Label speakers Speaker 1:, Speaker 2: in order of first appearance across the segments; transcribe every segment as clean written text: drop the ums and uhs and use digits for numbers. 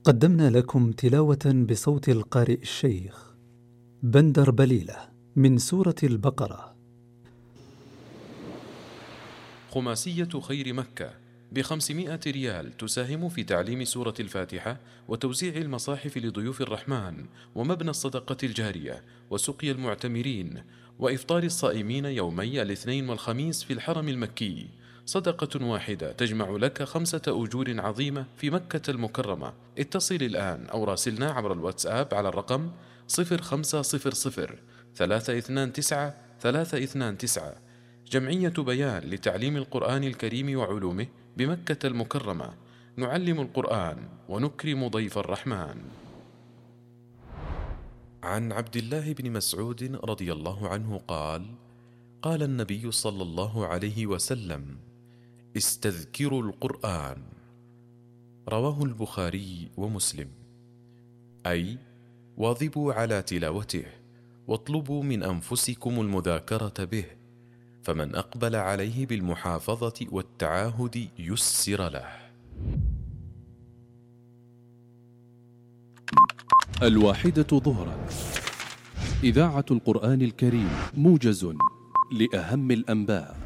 Speaker 1: قدمنا لكم تلاوة بصوت القارئ الشيخ بندر بليلة من سورة البقرة.
Speaker 2: خماسية خير مكة ب500 ريال تساهم في تعليم سورة الفاتحة وتوزيع المصاحف لضيوف الرحمن ومبنى الصدقة الجارية وسقي المعتمرين وإفطار الصائمين يومي الاثنين والخميس في الحرم المكي. صدقة واحدة تجمع لك 5 أجور عظيمة في مكة المكرمة. اتصل الآن أو راسلنا عبر الواتساب على الرقم 0500 329 329. جمعية بيان لتعليم القرآن الكريم وعلومه بمكة المكرمة. نعلم القرآن ونكرم ضيف الرحمن. عن عبد الله بن مسعود رضي الله عنه قال: قال النبي صلى الله عليه وسلم: استذكروا القرآن. رواه البخاري ومسلم. أي واظبوا على تلاوته واطلبوا من أنفسكم المذاكرة به، فمن أقبل عليه بالمحافظة والتعاهد يسر له.
Speaker 3: 1 ظهرا، إذاعة القرآن الكريم، موجز لأهم الأنباء.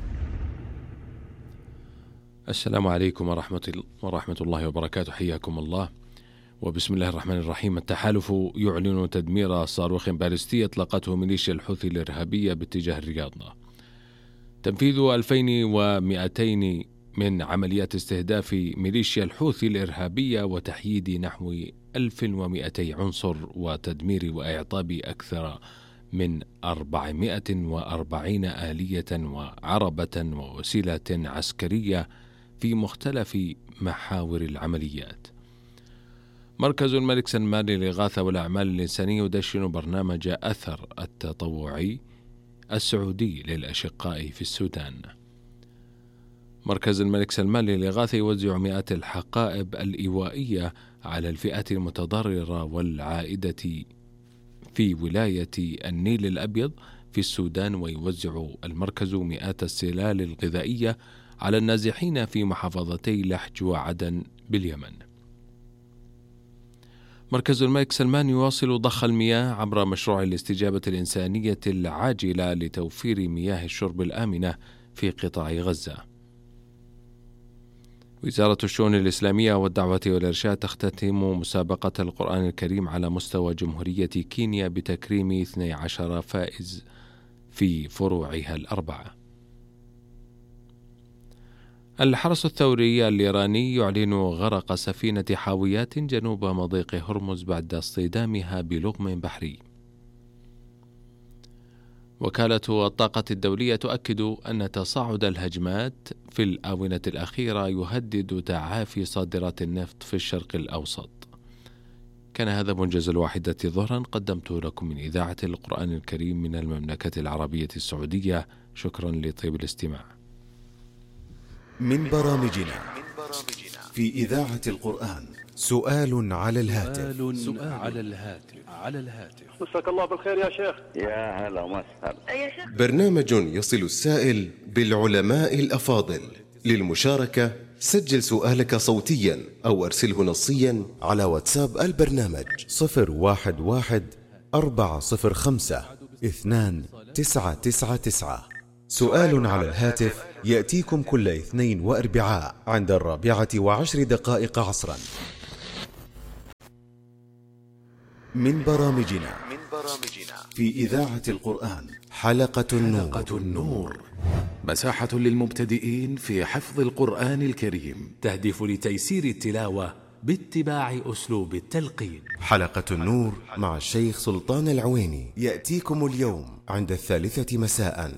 Speaker 4: السلام عليكم ورحمة الله وبركاته، حياكم الله وبسم الله الرحمن الرحيم. التحالف يعلن تدمير صاروخ باليستي أطلقته ميليشيا الحوثي الإرهابية باتجاه الرياض. تنفيذ 2200 من عمليات استهداف ميليشيا الحوثي الإرهابية وتحييد نحو 1200 عنصر وتدمير وإعطاب أكثر من 440 آلية وعربة ووسيلة عسكرية في مختلف محاور العمليات. مركز الملك سلمان للإغاثة والأعمال الإنسانية يدشن برنامج أثر التطوعي السعودي للأشقاء في السودان. مركز الملك سلمان للإغاثة يوزع مئات الحقائب الإيوائية على الفئات المتضررة والعائدة في ولاية النيل الأبيض في السودان، ويوزع المركز مئات السلال الغذائية على النازحين في محافظتي لحج وعدن باليمن. مركز الملك سلمان يواصل ضخ المياه عبر مشروع الاستجابة الإنسانية العاجلة لتوفير مياه الشرب الآمنة في قطاع غزة. وزارة الشؤون الإسلامية والدعوة والإرشاد تختتم مسابقة القرآن الكريم على مستوى جمهورية كينيا بتكريم 12 فائز في فروعها الأربعة. الحرس الثوري الإيراني يعلن غرق سفينة حاويات جنوب مضيق هرمز بعد اصطدامها بلغم بحري. وكالة الطاقة الدولية تؤكد أن تصاعد الهجمات في الآونة الأخيرة يهدد تعافي صادرات النفط في الشرق الأوسط. كان هذا موجز 1 ظهرا قدمته لكم من إذاعة القرآن الكريم من المملكة العربية السعودية. شكرا لطيب الاستماع.
Speaker 5: من برامجنا في إذاعة القرآن سؤال على الهاتف.
Speaker 6: مساك الله بالخير يا شيخ.
Speaker 7: يا هلا وسهلا.
Speaker 5: برنامج يصل السائل بالعلماء الأفاضل. للمشاركة سجل سؤالك صوتيا أو أرسله نصيا على واتساب البرنامج 011-405-2999. سؤال على الهاتف يأتيكم كل اثنين وأربعاء عند 14:10 عصرا. من برامجنا في إذاعة القرآن حلقة النور،
Speaker 8: مساحة للمبتدئين في حفظ القرآن الكريم،
Speaker 9: تهدف لتيسير التلاوة باتباع أسلوب التلقين.
Speaker 5: حلقة النور مع الشيخ سلطان العويني يأتيكم اليوم عند 3 مساء.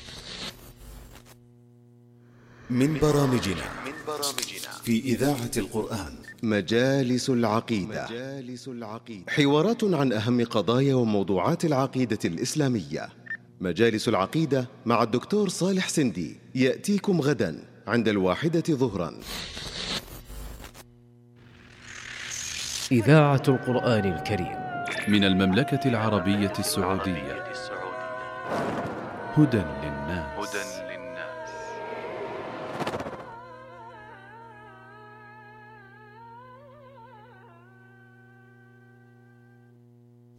Speaker 5: من برامجنا في إذاعة القرآن مجالس العقيدة، حوارات عن أهم قضايا وموضوعات العقيدة الإسلامية. مجالس العقيدة مع الدكتور صالح سندي يأتيكم غدا عند 1 ظهرا.
Speaker 10: إذاعة القرآن الكريم
Speaker 3: من المملكة العربية السعودية. هدى للناس.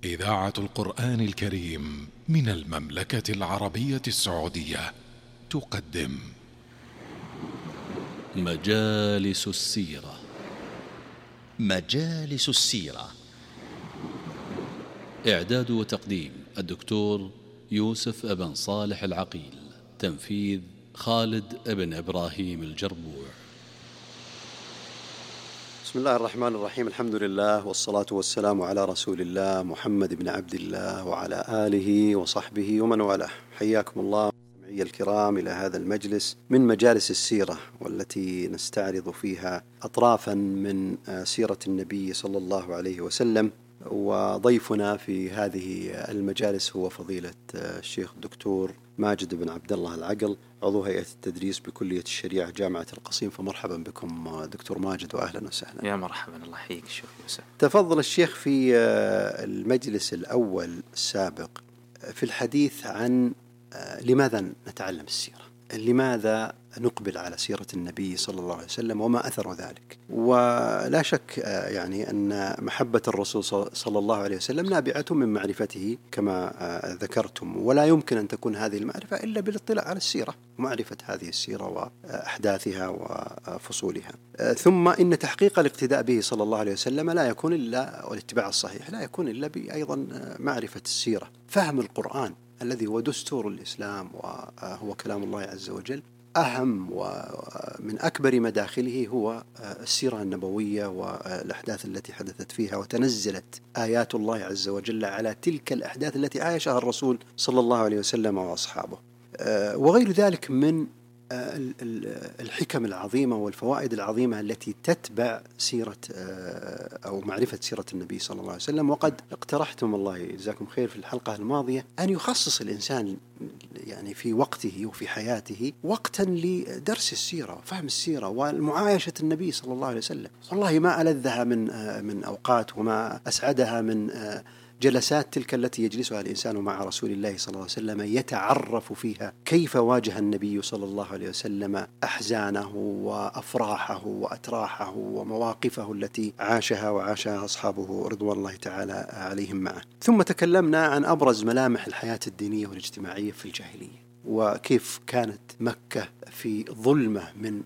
Speaker 8: إذاعة القرآن الكريم من المملكة العربية السعودية تقدم
Speaker 3: مجالس السيرة.
Speaker 11: مجالس السيرة.
Speaker 3: إعداد وتقديم الدكتور يوسف ابن صالح العقيل. تنفيذ خالد ابن إبراهيم الجربوع.
Speaker 12: بسم الله الرحمن الرحيم. الحمد لله والصلاة والسلام على رسول الله محمد بن عبد الله وعلى آله وصحبه ومن والاه. حياكم الله مستمعي الكرام إلى هذا المجلس من مجالس السيرة، والتي نستعرض فيها أطرافا من سيرة النبي صلى الله عليه وسلم. وضيفنا في هذه المجالس هو فضيلة الشيخ الدكتور ماجد بن عبد الله العقل، عضو هيئة التدريس بكلية الشريعة جامعة القصيم. فمرحبا بكم دكتور ماجد وأهلا وسهلا.
Speaker 13: يا مرحبا، الله يحييك الشيخ يوسف.
Speaker 12: تفضل الشيخ في المجلس الأول السابق في الحديث عن لماذا نتعلم السيرة، لماذا نقبل على سيرة النبي صلى الله عليه وسلم وما أثر ذلك. ولا شك يعني أن محبة الرسول صلى الله عليه وسلم نابعة من معرفته كما ذكرتم، ولا يمكن أن تكون هذه المعرفة إلا بالاطلاع على السيرة ومعرفة هذه السيرة وأحداثها وفصولها. ثم إن تحقيق الاقتداء به صلى الله عليه وسلم لا يكون إلا، والاتباع الصحيح لا يكون إلا بأيضا معرفة السيرة. فهم القرآن الذي هو دستور الإسلام وهو كلام الله عز وجل، أهم ومن أكبر مداخله هو السيرة النبوية والأحداث التي حدثت فيها، وتنزلت آيات الله عز وجل على تلك الأحداث التي عايشها الرسول صلى الله عليه وسلم وأصحابه، وغير ذلك من الحكم العظيمة والفوائد العظيمة التي تتبع سيرة أو معرفة سيرة النبي صلى الله عليه وسلم. وقد اقترحتم الله يجزاكم خير في الحلقة الماضية أن يخصص الإنسان يعني في وقته وفي حياته وقتا لدرس السيرة وفهم السيرة والمعايشة النبي صلى الله عليه وسلم. والله ما ألذها من أوقات وما أسعدها من جلسات تلك التي يجلسها الإنسان مع رسول الله صلى الله عليه وسلم، يتعرف فيها كيف واجه النبي صلى الله عليه وسلم أحزانه وأفراحه وأتراحه ومواقفه التي عاشها وعاشها أصحابه رضوان الله تعالى عليهم معه. ثم تكلمنا عن أبرز ملامح الحياة الدينية والاجتماعية في الجاهلية، وكيف كانت مكة في ظلمة من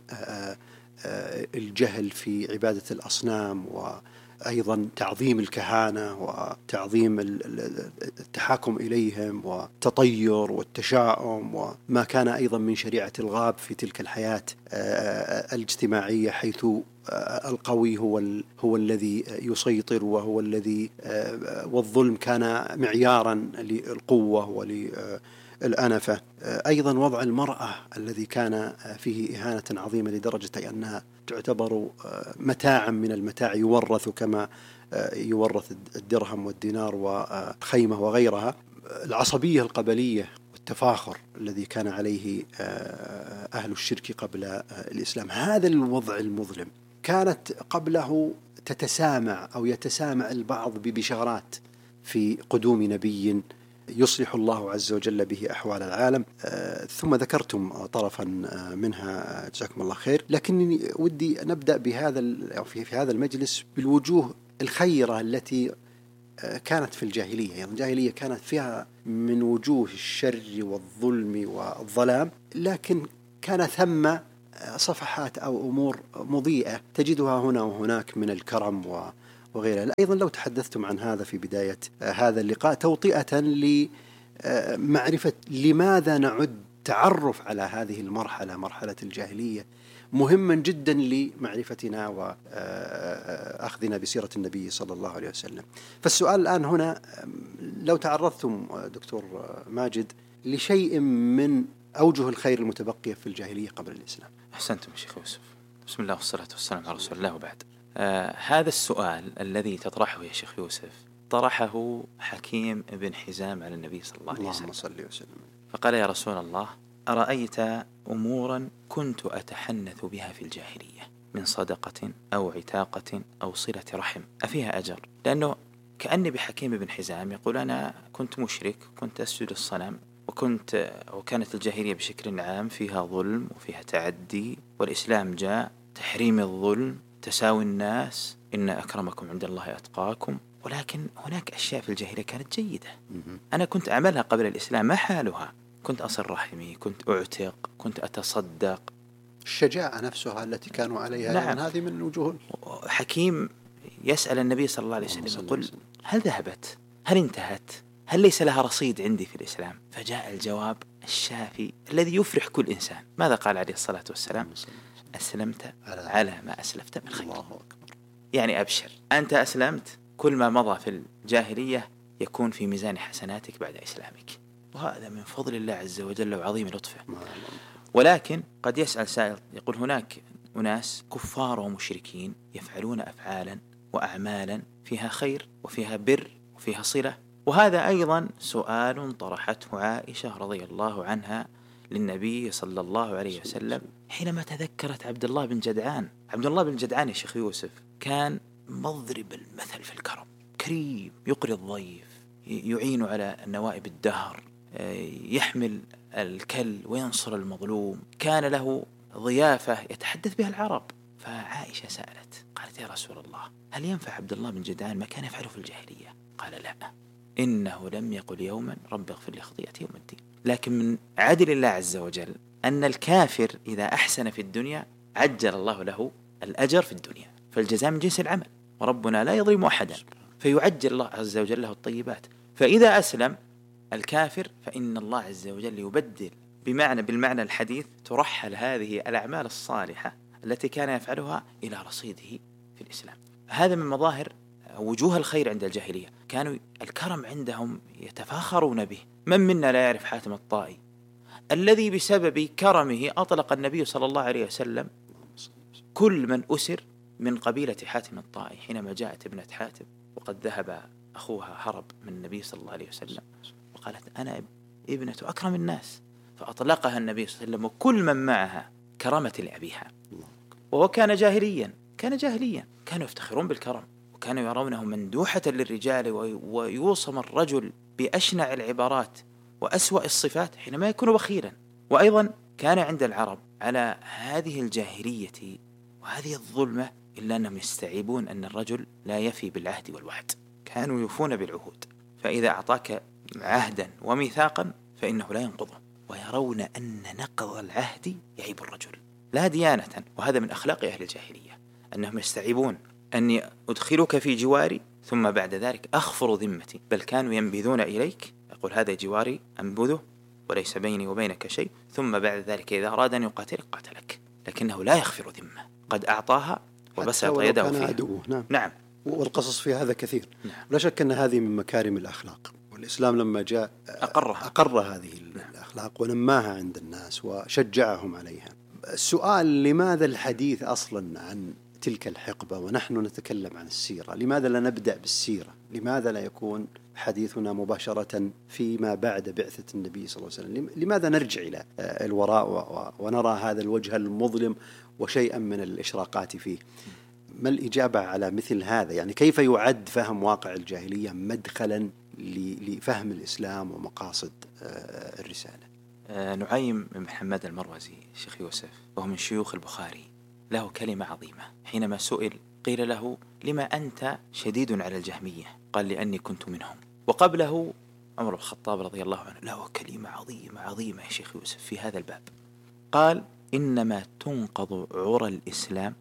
Speaker 12: الجهل في عبادة الأصنام، وأيضا تعظيم الكهانة وتعظيم التحاكم إليهم والتطير والتشاؤم، وما كان أيضا من شريعة الغاب في تلك الحياة الاجتماعية، حيث القوي هو الذي يسيطر وهو الذي والظلم كان معيارا للقوة وللأنفة. أيضا وضع المرأة الذي كان فيه إهانة عظيمة لدرجة أنها تعتبر متاعا من المتاع، يورث كما يورث الدرهم والدينار والخيمة وغيرها. العصبية القبلية والتفاخر الذي كان عليه أهل الشرك قبل الإسلام، هذا الوضع المظلم كانت قبله تتسامع أو يتسامع البعض ببشارات في قدوم نبي يصلح الله عز وجل به أحوال العالم. ثم ذكرتم طرفا منها جزاكم الله خير، لكنني ودي نبدأ في هذا المجلس بالوجوه الخيرة التي كانت في الجاهلية. يعني الجاهلية كانت فيها من وجوه الشر والظلم والظلام، لكن كان ثم صفحات أو أمور مضيئة تجدها هنا وهناك من الكرم وغيرها. أيضا لو تحدثتم عن هذا في بداية هذا اللقاء توطئة لمعرفة لماذا نعد تعرف على هذه المرحلة، مرحلة الجاهلية، مهما جدا لمعرفتنا وأخذنا بسيرة النبي صلى الله عليه وسلم. فالسؤال الآن هنا، لو تعرضتم دكتور ماجد لشيء من أوجه الخير المتبقية في الجاهلية قبل الإسلام.
Speaker 13: أحسنتم شيخ يوسف. بسم الله والصلاة والسلام على رسول الله، وبعد. هذا السؤال الذي تطرحه يا شيخ يوسف طرحه حكيم بن حزام على النبي صلى الله عليه وسلم.
Speaker 12: اللهم صل وسلم.
Speaker 13: فقال: يا رسول الله، أرأيت أمورا كنت أتحنث بها في الجاهلية من صدقة أو عتاقة أو صلة رحم، أفيها أجر؟ لأنه كأني بحكيم بن حزام يقول: أنا كنت مشرك، كنت أسجد الصنم، وكانت الجاهلية بشكل عام فيها ظلم وفيها تعدي، والإسلام جاء تحريم الظلم، تساوي الناس، إن أكرمكم عند الله أتقاكم، ولكن هناك أشياء في الجاهلية كانت جيدة أنا كنت أعملها قبل الإسلام، ما حالها؟ كنت أصل رحمي، كنت أعتق، كنت أتصدق.
Speaker 12: الشجاعة نفسها التي كانوا عليها،
Speaker 13: نعم.
Speaker 12: هذه من وجوه.
Speaker 13: حكيم يسأل النبي صلى الله عليه وسلم يقول هل ذهبت؟ هل انتهت؟ هل ليس لها رصيد عندي في الإسلام؟ فجاء الجواب الشافي الذي يفرح كل إنسان. ماذا قال عليه الصلاة والسلام؟ أسلمت على ما أسلفت من خير. يعني أبشر، أنت أسلمت، كل ما مضى في الجاهلية يكون في ميزان حسناتك بعد إسلامك، وهذا من فضل الله عز وجل وعظيم لطفه. ولكن قد يسأل سائل يقول هناك أناس كفار ومشركين يفعلون أفعالا وأعمالا فيها خير وفيها بر وفيها صلة، وهذا أيضا سؤال طرحته عائشة رضي الله عنها للنبي صلى الله عليه وسلم حينما تذكرت عبد الله بن جدعان. عبد الله بن جدعان يا شيخ يوسف كان مضرب المثل في الكرم، كريم، يقري الضيف، يعين على نوائب الدهر، يحمل الكل وينصر المظلوم، كان له ضيافة يتحدث بها العرب. فعائشة سألت قالت يا رسول الله هل ينفع عبد الله بن جدعان ما كان يفعله في الجاهلية؟ قال لا، إنه لم يقل يوما رب اغفر لي خطيئتي يوم الدين. لكن من عدل الله عز وجل أن الكافر إذا أحسن في الدنيا عجل الله له الأجر في الدنيا، فالجزاء من جنس العمل، وربنا لا يظلم أحدا، فيعجل الله عز وجل له الطيبات. فإذا أسلم الكافر فإن الله عز وجل يبدل بالمعنى الحديث ترحل هذه الأعمال الصالحة التي كان يفعلها إلى رصيده في الإسلام. هذا من مظاهر وجوه الخير عند الجاهلية، كانوا الكرم عندهم يتفاخرون به. من منا لا يعرف حاتم الطائي الذي بسبب كرمه أطلق النبي صلى الله عليه وسلم كل من أسر من قبيلة حاتم الطائي. حينما جاءت ابنة حاتم وقد ذهب أخوها هرب من النبي صلى الله عليه وسلم وقالت أنا ابنة أكرم الناس، فأطلقها النبي صلى الله عليه وسلم وكل من معها كرمة لأبيها. وهو كان جاهليا، كانوا يفتخرون بالكرم، وكانوا يرونه مندوحة للرجال، ويوصم الرجل بأشنع العبارات وأسوأ الصفات حينما يكون بخيلا. وأيضا كان عند العرب على هذه الجاهلية وهذه الظلمة إلا أنهم يستعيبون أن الرجل لا يفي بالعهد والوعد، كانوا يفون بالعهود، فإذا أعطاك عهدا وميثاقا فإنه لا ينقضه، ويرون أن نقض العهد يعيب الرجل لا ديانة. وهذا من أخلاق أهل الجاهلية أنهم يستعيبون أني أدخلك في جواري ثم بعد ذلك أخفر ذمتي، بل كانوا ينبذون إليك، يقول هذا جواري أنبذه وليس بيني وبينك شيء، ثم بعد ذلك إذا أراد أن يقاتلك قاتلك، لكنه لا يغفر ذمة، قد أعطاها وبسط يده فيها.
Speaker 12: نعم. والقصص في هذا كثير. لا شك أن هذه من مكارم الأخلاق، والإسلام لما جاء أقر هذه الأخلاق ونماها عند الناس وشجعهم عليها. السؤال لماذا الحديث أصلا عن تلك الحقبة ونحن نتكلم عن السيرة؟ لماذا لا نبدأ بالسيرة؟ لماذا لا يكون حديثنا مباشرة فيما بعد بعثة النبي صلى الله عليه وسلم؟ لماذا نرجع إلى الوراء ونرى هذا الوجه المظلم وشيئا من الإشراقات فيه؟ ما الإجابة على مثل هذا؟ يعني كيف يعد فهم واقع الجاهلية مدخلا لفهم الإسلام ومقاصد الرسالة؟
Speaker 13: نعيم بن محمد المروزي شيخ يوسف وهو من شيوخ البخاري له كلمة عظيمة. حينما سئل قيل له لما أنت شديد على الجهمية؟ قال لأني كنت منهم. وقبله عمر بن الخطاب رضي الله عنه له كلمة عظيمة يا شيخ يوسف في هذا الباب، قال إنما تنقض عرى الإسلام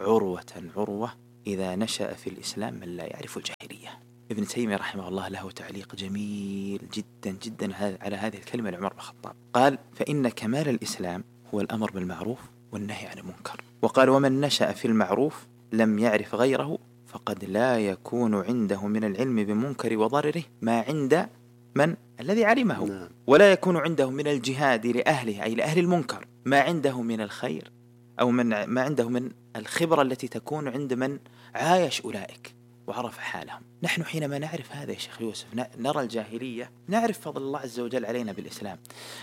Speaker 13: عروة إذا نشأ في الإسلام من لا يعرف الجاهلية. ابن تيمية رحمه الله له تعليق جميل جدا على هذه الكلمة لعمر بن الخطاب، قال فإن كمال الإسلام هو الأمر بالمعروف والنهي عن المنكر، وقال ومن نشأ في المعروف لم يعرف غيره فقد لا يكون عنده من العلم بمنكر وضرره ما عند من الذي علمه، ولا يكون عنده من الجهاد لأهله أي لأهل المنكر ما عنده من الخير أو ما عنده من الخبرة التي تكون عند من عايش أولئك وعرف حالهم. نحن حينما نعرف هذا يا شيخ يوسف نرى الجاهلية، نعرف فضل الله عز وجل علينا بالإسلام.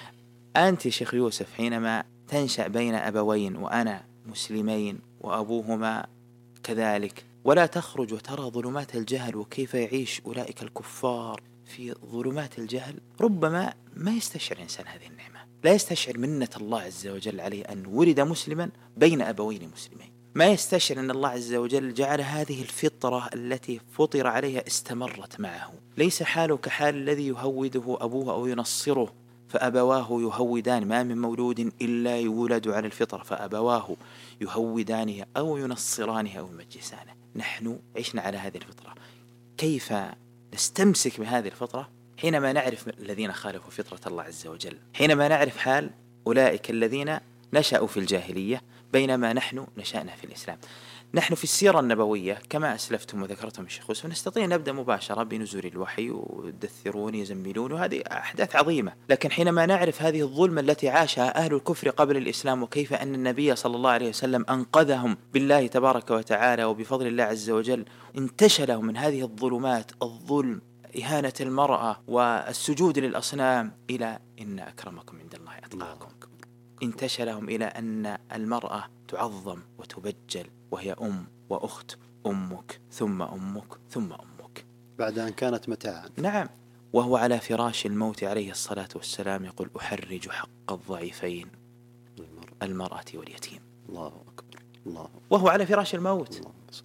Speaker 13: أنت يا شيخ يوسف حينما تنشأ بين أبوين وأنا مسلمين وأبوهما كذلك، ولا تخرج وترى ظلمات الجهل وكيف يعيش أولئك الكفار في ظلمات الجهل، ربما ما يستشعر إنسان هذه النعمة، لا يستشعر منة الله عز وجل عليه أن ولد مسلما بين أبوين مسلمين. ما يستشعر أن الله عز وجل جعل هذه الفطرة التي فطر عليها استمرت معه. ليس حاله كحال الذي يهوده أبوه أو ينصره فأبواه يهودان، ما من مولود إلا يولد على الفطرة فأبواه يهودانه أو ينصرانه أو يمجسانه. نحن عشنا على هذه الفطرة. كيف نستمسك بهذه الفطرة حينما نعرف الذين خالفوا فطرة الله عز وجل، حينما نعرف حال أولئك الذين نشأوا في الجاهلية بينما نحن نشأنا في الإسلام؟ نحن في السيرة النبوية كما أسلفتم وذكرتم الشيخ يوسف نستطيع نبدأ مباشرة بنزول الوحي ودثرون يزملون وهذه أحداث عظيمة، لكن حينما نعرف هذه الظلمة التي عاشها أهل الكفر قبل الإسلام وكيف أن النبي صلى الله عليه وسلم أنقذهم بالله تبارك وتعالى وبفضل الله عز وجل، انتشلهم من هذه الظلمات، الظلم، إهانة المرأة والسجود للأصنام، إلى إن أكرمكم عند الله أتقاكم. انتشلهم إلى أن المرأة تعظم وتبجل وهي أم وأخت، أمك ثم أمك ثم أمك،
Speaker 12: بعد أن كانت متاعا.
Speaker 13: نعم. وهو على فراش الموت عليه الصلاة والسلام يقول أحرج حق الضعيفين المرأة واليتيم.
Speaker 12: الله أكبر. الله.
Speaker 13: وهو على فراش الموت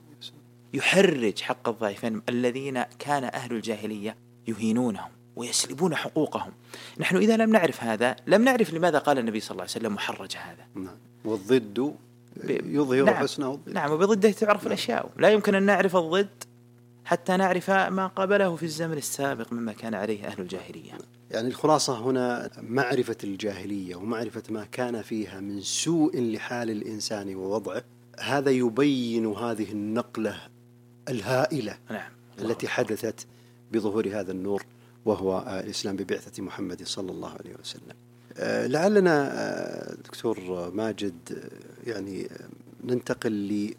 Speaker 13: يحرج حق الضعيفين الذين كان أهل الجاهلية يهينونهم ويسلبون حقوقهم. نحن إذا لم نعرف هذا لم نعرف لماذا قال النبي صلى الله عليه وسلم محرج هذا.
Speaker 12: نعم. والضد يظهر
Speaker 13: نعم.
Speaker 12: حسنه.
Speaker 13: نعم. وبضده تعرف الأشياء. لا يمكن أن نعرف الضد حتى نعرف ما قابله في الزمن السابق مما كان عليه أهل الجاهلية.
Speaker 12: يعني الخلاصة هنا معرفة الجاهلية ومعرفة ما كان فيها من سوء لحال الإنسان ووضعه، هذا يبين هذه النقلة الهائلة.
Speaker 13: نعم.
Speaker 12: التي حدثت بظهور هذا النور وهو الإسلام ببعثة محمد صلى الله عليه وسلم. لعلنا دكتور ماجد يعني ننتقل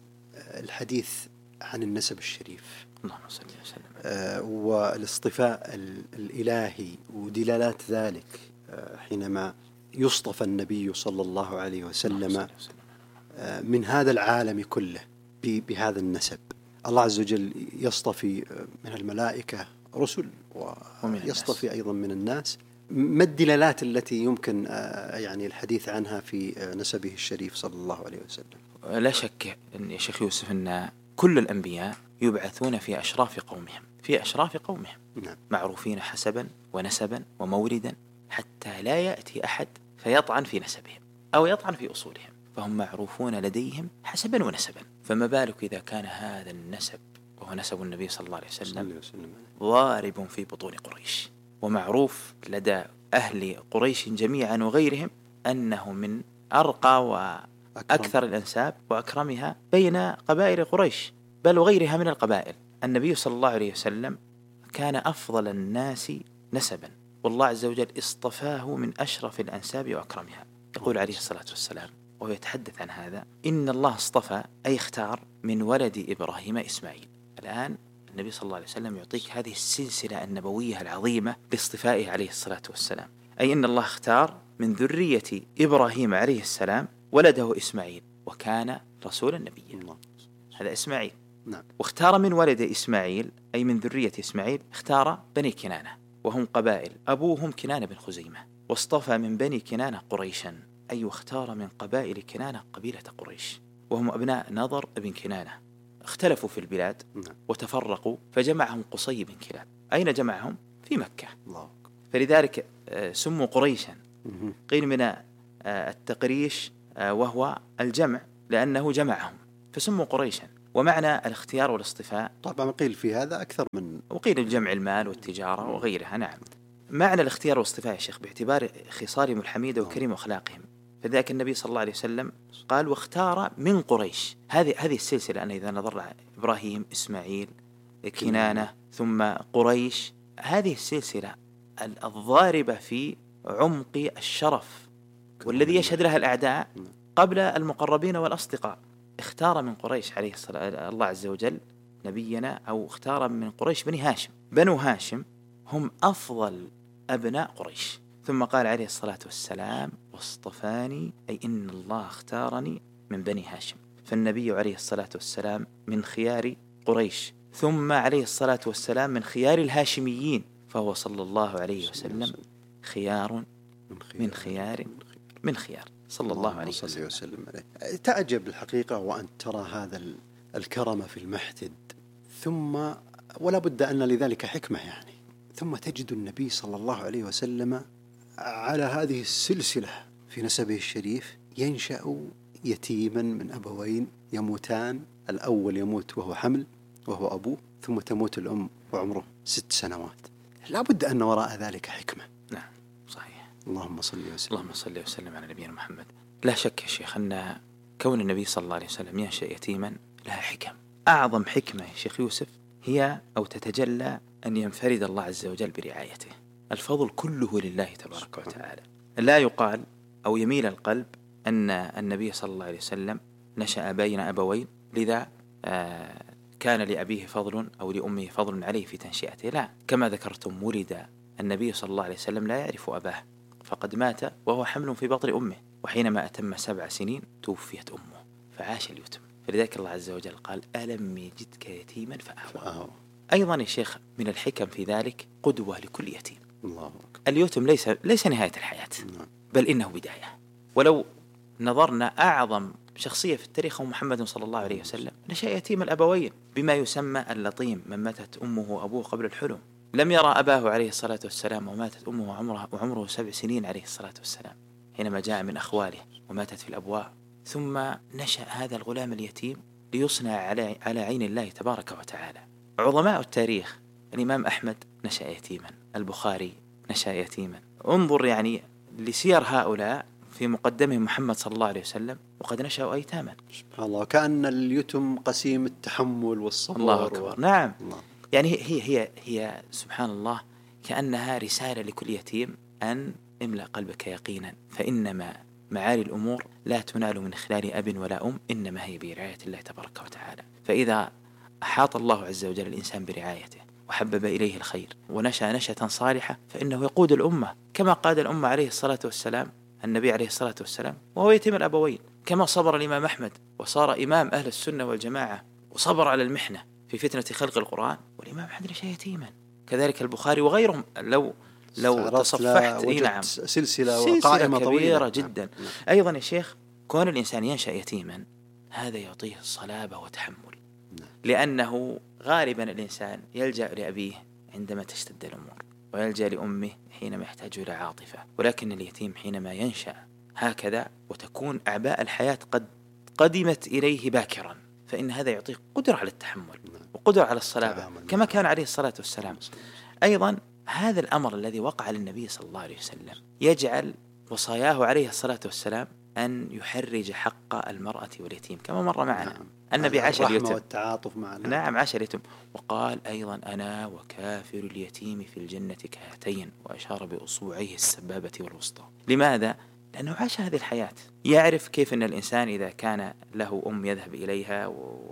Speaker 12: للحديث عن النسب الشريف.
Speaker 13: اللهم صل وسلم.
Speaker 12: والاصطفاء الإلهي ودلالات ذلك حينما يصطفى النبي صلى الله عليه وسلم من هذا العالم كله بهذا النسب. الله عز وجل يصطفي من الملائكة رسل ويصطفي أيضا من الناس. ما الدلالات التي يمكن يعني الحديث عنها في نسبه الشريف صلى الله عليه وسلم؟
Speaker 13: لا شك يا شيخ يوسف أن كل الأنبياء يبعثون في أشراف قومهم، في أشراف قومهم.
Speaker 12: نعم.
Speaker 13: معروفين حسبا ونسبا وموردا حتى لا يأتي أحد فيطعن في نسبهم أو يطعن في أصولهم، فهم معروفون لديهم حسبا ونسبا. فما بالك إذا كان هذا النسب وهو نسب النبي صلى الله عليه وسلم ضارب في بطون قريش، ومعروف لدى أهل قريش جميعا وغيرهم أنه من أرقى وأكثر الأنساب وأكرمها بين قبائل قريش بل وغيرها من القبائل. النبي صلى الله عليه وسلم كان أفضل الناس نسبا، والله عز وجل اصطفاه من أشرف الأنساب وأكرمها. يقول عليه الصلاة والسلام وهو يتحدث عن هذا: إن الله اصطفى أي اختار من ولد إبراهيم إسماعيل. الآن النبي صلى الله عليه وسلم يعطيك هذه السلسلة النبوية العظيمة باصطفائه عليه الصلاة والسلام، أي إن الله اختار من ذرية إبراهيم عليه السلام ولده إسماعيل وكان رسولا نبيا. هذا إسماعيل.
Speaker 12: نعم.
Speaker 13: واختار من ولد إسماعيل أي من ذرية إسماعيل اختار بني كنانة وهم قبائل أبوهم كنانة بن خزيمة، واصطفى من بني كنانة قريشا أي واختار من قبائل كنانة قبيلة قريش وهم أبناء نضر بن كنانة. اختلفوا في البلاد وتفرقوا فجمعهم قصي بن كلاب. أين جمعهم؟ في مكة.
Speaker 12: الله.
Speaker 13: فلذلك سموا قريشا. قيل من التقريش وهو الجمع لأنه جمعهم فسموا قريشا. ومعنى الاختيار والاصطفاء
Speaker 12: طبعا قيل في هذا أكثر من،
Speaker 13: وقيل الجمع المال والتجارة وغيرها. نعم. معنى الاختيار والاصطفاء يا شيخ باعتبار خصالهم الحميدة وكريم أخلاقهم، فذلك النبي صلى الله عليه وسلم قال واختار من قريش. هذه السلسلة أنا إذا نظرنا إبراهيم إسماعيل كنانة ثم قريش، هذه السلسلة الضاربة في عمق الشرف والذي يشهد لها الأعداء قبل المقربين والأصدقاء. اختار من قريش عليه الصلاة الله عز وجل نبينا، أو اختار من قريش بني هاشم. بنو هاشم هم أفضل أبناء قريش. ثم قال عليه الصلاة والسلام واصطفاني أي إن الله اختارني من بني هاشم. فالنبي عليه الصلاة والسلام من خيار قريش، ثم عليه الصلاة والسلام من خيار الهاشميين، فهو صلى الله عليه وسلم خيار من خيار من خيار. صلى الله عليه
Speaker 12: وسلم. تعجب الحقيقة وأن ترى هذا الكرم في المحتد، ثم ولا بد أن لذلك حكمة يعني، ثم تجد النبي صلى الله عليه وسلم على هذه السلسلة في نسبه الشريف ينشأ يتيما من أبوين يموتان، الأول يموت وهو حمل وهو أبوه، ثم تموت الأم وعمره 6 سنوات. لا بد أن وراء ذلك حكمة.
Speaker 13: نعم صحيح.
Speaker 12: اللهم صل
Speaker 13: وسلم على نبينا محمد. لا شك يا شيخ أن كون النبي صلى الله عليه وسلم ينشأ يتيما لها حكم. أعظم حكمة يا شيخ يوسف هي أو تتجلى أن ينفرد الله عز وجل برعايته، الفضل كله لله تبارك وتعالى. لا يقال أو يميل القلب أن النبي صلى الله عليه وسلم نشأ بين أبوين لذا كان لأبيه فضل أو لأمه فضل عليه في تنشئته. لا، كما ذكرتم ولد النبي صلى الله عليه وسلم لا يعرف أباه، فقد مات وهو حمل في بطن أمه، وحينما أتم 7 سنين توفيت أمه فعاش اليتم. فلذلك الله عز وجل قال ألم يجدك يتيما فآوى. أيضا يا شيخ من الحكم في ذلك قدوة لكل يتيم.
Speaker 12: الله.
Speaker 13: اليتم ليس نهاية الحياة، بل إنه بداية. ولو نظرنا أعظم شخصية في التاريخ هو محمد صلى الله عليه وسلم، نشأ يتيم الأبوين بما يسمى اللطيم، من ماتت أمه وأبوه قبل الحلم، لم يرى أباه عليه الصلاة والسلام، وماتت أمه وعمره 7 سنين عليه الصلاة والسلام حينما جاء من أخواله، وماتت في الأبواء. ثم نشأ هذا الغلام اليتيم ليصنع على عين الله تبارك وتعالى. عظماء التاريخ الإمام أحمد نشأ يتيما، البخاري نشأ يتيما. انظر يعني لسير هؤلاء في مقدمهم محمد صلى الله عليه وسلم وقد نشأوا أيتاما.
Speaker 12: سبحان الله، كأن اليتم قسيم التحمل والصبر.
Speaker 13: الله أكبر. نعم الله. يعني هي سبحان الله كأنها رسالة لكل يتيم أن املأ قلبك يقينا، فإنما معالي الأمور لا تنال من خلال أب ولا أم، إنما هي برعاية الله تبارك وتعالى. فإذا أحاط الله عز وجل الإنسان برعايته وحبب إليه الخير ونشأ نشأة صالحة، فإنه يقود الأمة كما قاد الأمة عليه الصلاة والسلام، النبي عليه الصلاة والسلام وهو يتيم الأبوين، كما صبر الإمام أحمد وصار إمام أهل السنة والجماعة وصبر على المحنة في فتنة خلق القرآن، والإمام أحمد نشأ يتيما. كذلك البخاري وغيرهم. لو تصفحت
Speaker 12: نعم سلسلة قائمة
Speaker 13: كبيرة جدا. أيضا يا شيخ كون الإنسان ينشأ يتيما هذا يعطيه صلابة وتحمل، لأنه غالبا الإنسان يلجأ لأبيه عندما تشتد الأمور، ويلجأ لأمه حينما يحتاج إلى عاطفة، ولكن اليتيم حينما ينشأ هكذا وتكون أعباء الحياة قد قدمت إليه باكرا، فإن هذا يعطيه قدرة على التحمل وقدرة على الصلابة كما كان عليه الصلاة والسلام. أيضا هذا الأمر الذي وقع للنبي صلى الله عليه وسلم يجعل وصاياه عليه الصلاة والسلام أن يحرج حق المرأة واليتيم كما مر معنا. النبي عاش اليتيم
Speaker 12: والتعاطف معنا.
Speaker 13: نعم عاش اليتيم. وقال أيضا أنا وكافر اليتيم في الجنة كهاتين، وأشار بأصبعيه السبابة والوسطى. لماذا؟ لأنه عاش هذه الحياة، يعرف كيف أن الإنسان إذا كان له أم يذهب إليها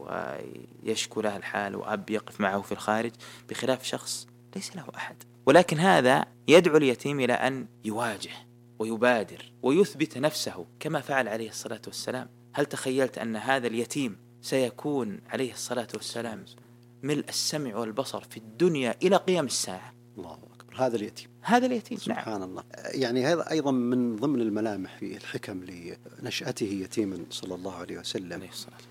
Speaker 13: ويشكو لها الحال وأب يقف معه في الخارج، بخلاف شخص ليس له أحد. ولكن هذا يدعو اليتيم إلى أن يواجه ويبادر ويثبت نفسه كما فعل عليه الصلاة والسلام. هل تخيلت أن هذا اليتيم سيكون عليه الصلاة والسلام ملء السمع والبصر في الدنيا إلى قيام الساعة؟
Speaker 12: الله أكبر. هذا اليتيم
Speaker 13: نعم.
Speaker 12: سبحان الله. يعني هذا أيضا من ضمن الملامح في الحكم لنشأته يتيما صلى الله عليه وسلم،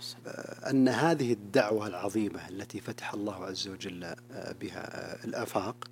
Speaker 12: أن هذه الدعوة العظيمة التي فتح الله عز وجل بها الآفاق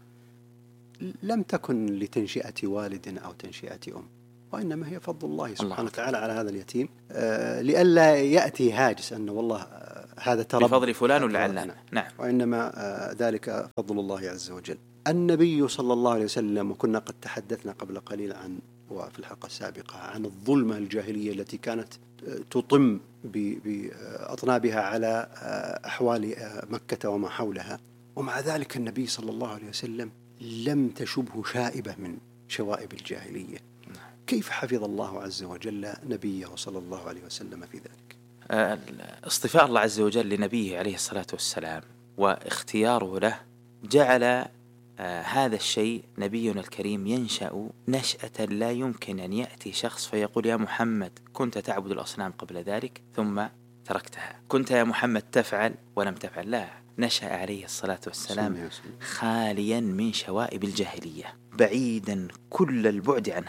Speaker 12: لم تكن لتنشئة والد أو تنشئة أم، وإنما هي فضل الله سبحانه وتعالى على هذا اليتيم، لئلا يأتي هاجس أن والله هذا ترى
Speaker 13: بفضل فلان ولا علان. نعم.
Speaker 12: وإنما ذلك فضل الله عز وجل. النبي صلى الله عليه وسلم، وكنا قد تحدثنا قبل قليل وفي الحلقة السابقة عن الظلمة الجاهلية التي كانت تطم بأطنابها على أحوال مكة وما حولها، ومع ذلك النبي صلى الله عليه وسلم لم تشبه شائبة من شوائب الجاهلية. كيف حفظ الله عز وجل نبيه صلى الله عليه وسلم في ذلك؟
Speaker 13: اصطفاء الله عز وجل لنبيه عليه الصلاة والسلام واختياره له جعل هذا الشيء نبينا الكريم ينشأ نشأة لا يمكن أن يأتي شخص فيقول يا محمد كنت تعبد الأصنام قبل ذلك ثم تركتها، كنت يا محمد تفعل ولم تفعل. لا، نشأ عليه الصلاة والسلام خاليا من شوائب الجاهلية، بعيدا كل البعد عنها،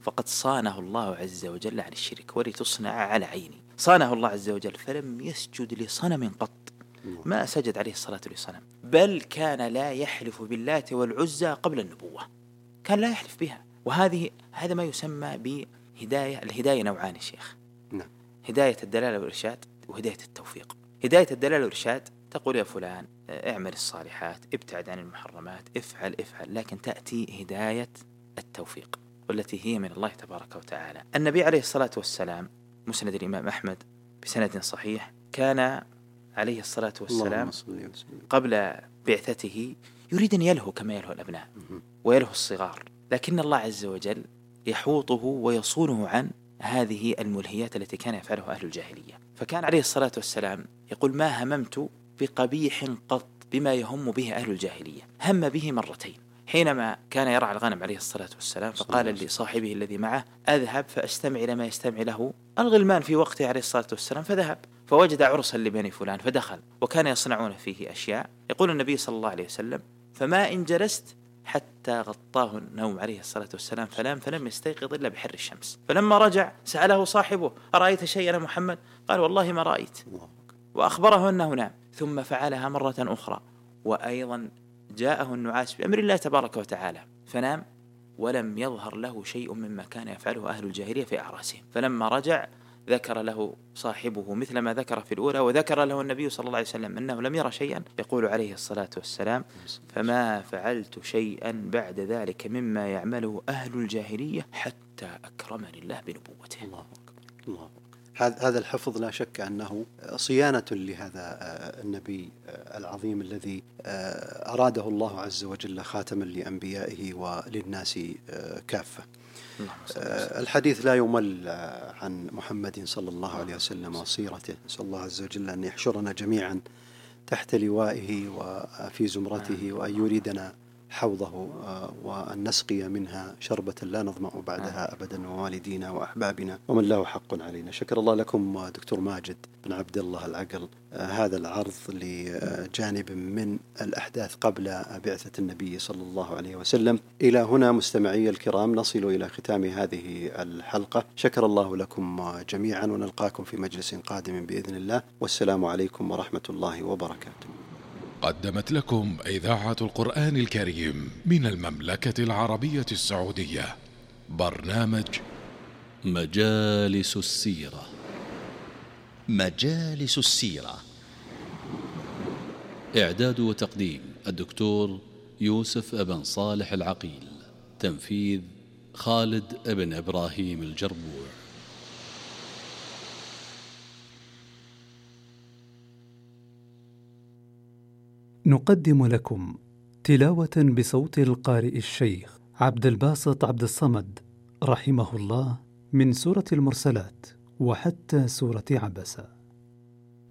Speaker 13: فقد صانه الله عز وجل عن الشرك. ولتصنع على عيني، صانه الله عز وجل فلم يسجد لصنم قط، ما سجد عليه الصلاة لصنم، بل كان لا يحلف باللات والعزى قبل النبوة، كان لا يحلف بها. هذا ما يسمى بهداية. الهداية نوعان يا شيخ، هداية الدلالة والإرشاد وهداية التوفيق. هداية الدلالة والإرشاد تقول يا فلان اعمل الصالحات، ابتعد عن المحرمات، افعل، لكن تأتي هداية التوفيق والتي هي من الله تبارك وتعالى. النبي عليه الصلاة والسلام، مسند الإمام أحمد بسند صحيح، كان عليه الصلاة والسلام قبل بعثته يريد أن يلهو كما يلهو الأبناء ويلهو الصغار، لكن الله عز وجل يحوطه ويصونه عن هذه الملهيات التي كان يفعلها أهل الجاهلية. فكان عليه الصلاة والسلام يقول ما هممت بقبيح قط بما يهم به أهل الجاهلية. هم به مرتين، حينما كان يرعى الغنم عليه الصلاة والسلام فقال لصاحبه الذي معه أذهب فأستمع إلى ما يستمع له الغلمان في وقته عليه الصلاة والسلام، فذهب فوجد عرسا لبني فلان فدخل وكان يصنعون فيه أشياء. يقول النبي صلى الله عليه وسلم فما إن جلست حتى غطاه النوم عليه الصلاة والسلام فلم يستيقظ إلا بحر الشمس. فلما رجع سأله صاحبه أرأيت شيئا يا محمد؟ قال والله ما رأيت، وأخبره أنه نام. ثم فعلها مرة أخرى، وأيضا جاءه النعاس بأمر الله تبارك وتعالى فنام، ولم يظهر له شيء مما كان يفعله أهل الجاهلية في أعراسهم. فلما رجع ذكر له صاحبه مثل ما ذكر في الأولى، وذكر له النبي صلى الله عليه وسلم أنه لم يرى شيئا. يقول عليه الصلاة والسلام فما فعلت شيئا بعد ذلك مما يعمله أهل الجاهلية حتى أكرمني الله بنبوته.
Speaker 12: الله أكبر، الله أكبر. هذا الحفظ لا شك أنه صيانة لهذا النبي العظيم الذي أراده الله عز وجل خاتما لأنبيائه وللناس كافة. الحديث لا يمل عن محمد صلى الله عليه وسلم وسيرته. نسأل الله عز وجل أن يحشرنا جميعا تحت لوائه وفي زمرته، وأن يريدنا حوضه، وأن نسقي منها شربة لا نظمأ بعدها أبدا، ووالدينا وأحبابنا ومن له حق علينا. شكر الله لكم دكتور ماجد بن عبد الله العقل هذا العرض لجانب من الأحداث قبل بعثة النبي صلى الله عليه وسلم. إلى هنا مستمعي الكرام نصل إلى ختام هذه الحلقة. شكر الله لكم جميعا، ونلقاكم في مجلس قادم بإذن الله، والسلام عليكم ورحمة الله وبركاته.
Speaker 8: قدمت لكم إذاعة القرآن الكريم من المملكة العربية السعودية برنامج
Speaker 3: مجالس السيرة.
Speaker 11: مجالس السيرة،
Speaker 3: إعداد وتقديم الدكتور يوسف أبن صالح العقيل، تنفيذ خالد ابن إبراهيم الجربوع.
Speaker 1: نقدم لكم تلاوة بصوت القارئ الشيخ عبد الباسط عبد الصمد رحمه الله من سورة المرسلات وحتى سورة عبسة.